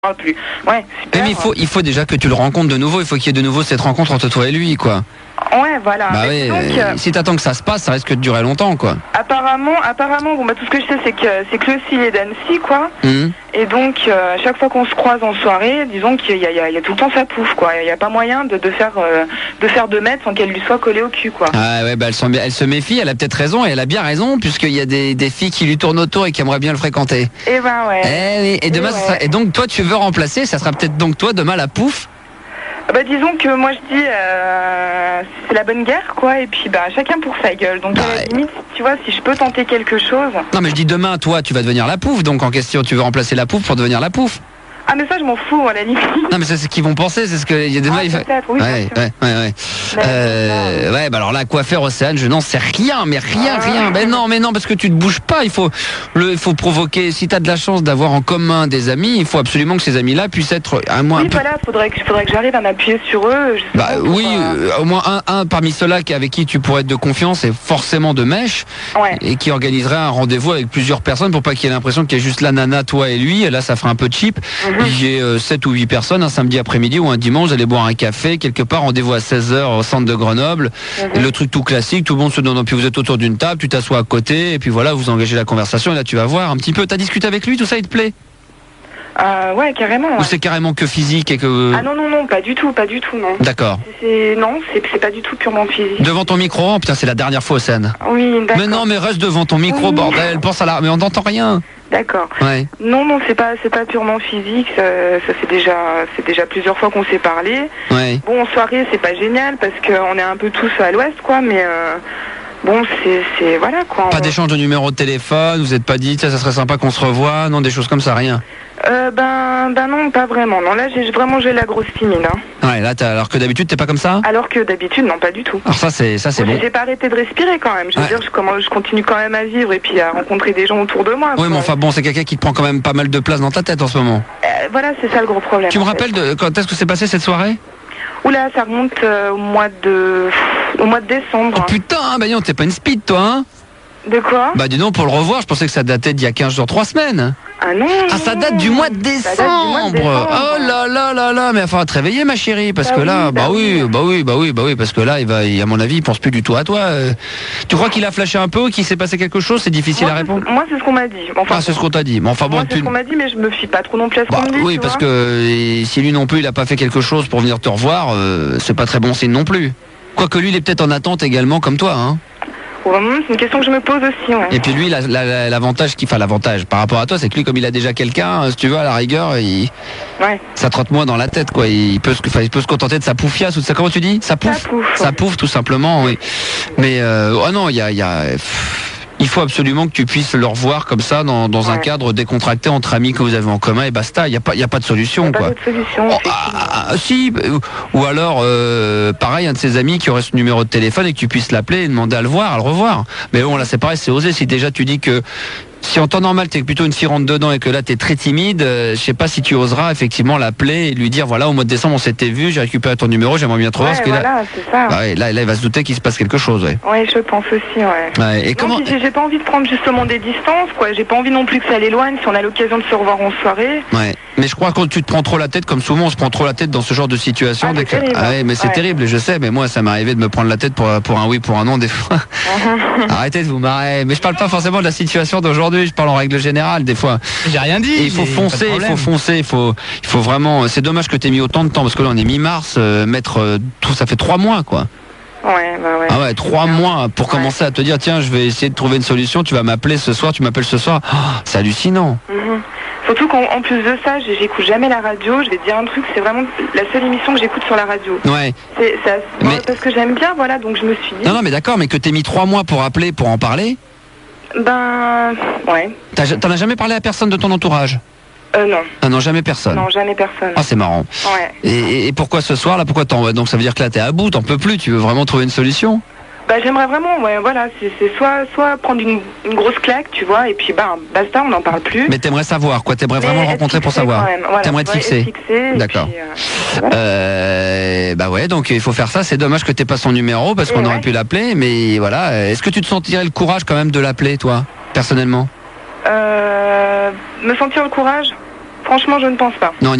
parle plus. Ouais, super. Mais il faut déjà que tu le rencontres de nouveau. Il faut qu'il y ait de nouveau cette rencontre entre toi et lui, quoi. Ouais, voilà. Bah oui, donc, si t'attends que ça se passe, ça risque de durer longtemps, quoi. Apparemment, bon, bah, tout ce que je sais, c'est que lui aussi, il est d'Annecy, quoi. Et donc, à chaque fois qu'on se croise en soirée, disons qu'il y a tout le temps sa pouffe, quoi. Il n'y a pas moyen de faire 2 mètres sans qu'elle lui soit collée au cul, quoi. Ah ouais, bah elle se méfie, elle a peut-être raison, et elle a bien raison, puisqu'il y a des filles qui lui tournent autour et qui aimeraient bien le fréquenter. Et ben ouais. Et demain, et donc toi, tu veux remplacer, ça sera peut-être donc toi, demain, la pouffe. Bah disons que moi je dis c'est la bonne guerre, quoi, et puis bah chacun pour sa gueule. Donc à la limite, tu vois, si je peux tenter quelque chose. Non mais je dis demain, toi tu vas devenir la pouffe, donc en question tu veux remplacer la pouffe pour devenir la pouffe. Ah mais ça je m'en fous à la limite. Non mais c'est ce qu'ils vont penser, c'est ce que il y a des peut-être, oui, ouais. Ouais, bah alors là, quoi faire, Océane, je n'en sais rien, mais rien. Ben non, parce que tu te bouges pas, il faut provoquer. Si tu as de la chance d'avoir en commun des amis, il faut absolument que ces amis-là puissent être à moins. Oui, voilà, faudrait que j'arrive à m'appuyer sur eux. Bah oui, au moins un parmi ceux-là avec qui tu pourrais être de confiance et forcément de mèche, et qui organiserait un rendez-vous avec plusieurs personnes pour pas qu'il y ait l'impression qu'il y ait juste la nana, toi et lui, et là ça ferait un peu cheap. Il y ait 7 ou 8 personnes un samedi après-midi ou un dimanche, vous allez boire un café quelque part, rendez-vous à 16h au centre de Grenoble, le truc tout classique, tout le monde se donne, puis vous êtes autour d'une table, tu t'assois à côté, et puis voilà, vous engagez la conversation, et là tu vas voir un petit peu, t'as discuté avec lui, tout ça il te plaît? Ouais, carrément. Ou c'est carrément que physique et que... Ah non, pas du tout, non. D'accord. Non, c'est pas du tout purement physique. Devant ton micro, oh, putain, c'est la dernière fois, Océane. Oui, d'accord. Mais non, mais reste devant ton micro, bordel, pense à la... Mais on n'entend rien. D'accord. Ouais. Non, c'est pas purement physique, ça fait déjà plusieurs fois qu'on s'est parlé. Ouais. Bon, en soirée, c'est pas génial parce qu'on est un peu tous à l'ouest, quoi, mais... Bon, c'est voilà, quoi. Pas d'échange de numéro de téléphone, vous êtes pas dit, ça serait sympa qu'on se revoie, non, des choses comme ça, rien. Ben non, pas vraiment. Non, là, j'ai la grosse timide. Hein. Ouais, là, alors que d'habitude, t'es pas comme ça? Alors que d'habitude, non, pas du tout. Alors ça, c'est bon. J'ai pas arrêté de respirer quand même. Je veux dire, je continue quand même à vivre et puis à rencontrer des gens autour de moi. Oui, mais enfin bon, c'est quelqu'un qui te prend quand même pas mal de place dans ta tête en ce moment. Voilà, c'est ça le gros problème. Tu me rappelles quand est-ce que s'est passé cette soirée? Oula, ça remonte au mois de décembre. Oh putain, bah non, t'es pas une speed, toi, hein? De quoi? Bah dis donc, pour le revoir, je pensais que ça datait d'il y a 15 jours, 3 semaines. Ah non. Ah, ça date du mois de décembre. Oh là là, mais il va falloir te réveiller, ma chérie, parce que là, bah oui, parce que là, à mon avis, il pense plus du tout à toi. Tu crois qu'il a flashé un peu, qu'il s'est passé quelque chose? C'est difficile à répondre. Moi, c'est ce qu'on m'a dit. Enfin, c'est ce qu'on t'a dit. Mais enfin bon, moi, c'est ce qu'on m'a dit, mais je me fie pas trop non plus à ce qu'on me dit. Oui, parce que si lui non plus, il a pas fait quelque chose pour venir te revoir, c'est pas très bon signe non plus. Quoique lui, il est peut-être en attente également, comme toi, hein. C'est une question que je me pose aussi, ouais. Et puis lui, l'avantage par rapport à toi, c'est que lui, comme il a déjà quelqu'un, si tu veux, à la rigueur, ça trotte moins dans la tête, quoi. Il peut se contenter de sa pouffiasse ou de sa, comment tu dis? Sa pouffe. Sa pouffe, tout simplement, oui. Mais, non, il faut absolument que tu puisses le revoir comme ça dans un cadre décontracté entre amis que vous avez en commun et basta. Il y a pas de solution, quoi. Pas de solution. Si, ou alors pareil, un de ses amis qui aurait ce numéro de téléphone et que tu puisses l'appeler et demander à le revoir. Mais bon, là c'est pareil, c'est osé. Si déjà tu dis que si en temps normal t'es plutôt une fille rentre dedans et que là t'es très timide, je sais pas si tu oseras effectivement l'appeler et lui dire voilà, au mois de décembre on s'était vu, j'ai récupéré ton numéro, j'aimerais bien te revoir. Voilà, c'est ça. Là il va se douter qu'il se passe quelque chose, ouais. Ouais, je pense aussi, ouais. Et comment... J'ai pas envie de prendre justement des distances, quoi. J'ai pas envie non plus que ça l'éloigne si on a l'occasion de se revoir en soirée. Ouais. Mais je crois que quand tu te prends trop la tête, comme souvent on se prend trop la tête dans ce genre de situation. Mais c'est terrible, je sais, mais moi ça m'est arrivé de me prendre la tête pour un oui, pour un non des fois. Arrêtez de vous marrer. Mais je parle pas forcément de la situation d'aujourd'hui, je parle en règle générale des fois. J'ai rien dit. Et il faut foncer, il faut vraiment. C'est dommage que t'aies mis autant de temps parce que là on est mi-mars, tout ça fait 3 mois, quoi. Ouais. Ah ouais, 3 mois pour commencer à te dire tiens, je vais essayer de trouver une solution, tu vas m'appeler ce soir, tu m'appelles ce soir. Oh, c'est hallucinant. Surtout qu'en plus de ça, j'écoute jamais la radio. Je vais te dire un truc, c'est vraiment la seule émission que j'écoute sur la radio. Ouais. Parce que j'aime bien, voilà, donc je me suis dit... Non, mais d'accord, mais que t'aies mis 3 mois pour appeler, pour en parler. Ouais. T'en as jamais parlé à personne de ton entourage? Non. Ah non, jamais personne. Non, jamais personne. Ah, c'est marrant. Ouais. Et pourquoi ce soir, là, donc ça veut dire que là t'es à bout, t'en peux plus, tu veux vraiment trouver une solution? J'aimerais vraiment, voilà, c'est soit prendre une grosse claque, tu vois, et puis basta, on n'en parle plus. Mais t'aimerais savoir, quoi, t'aimerais vraiment le rencontrer pour savoir. Voilà, t'aimerais te fixer. D'accord. Ouais, donc il faut faire ça, c'est dommage que t'aies pas son numéro, parce qu'on aurait pu l'appeler, mais voilà. Est-ce que tu te sentirais le courage quand même de l'appeler, toi, personnellement? Me sentir le courage? franchement, je ne pense pas. Non,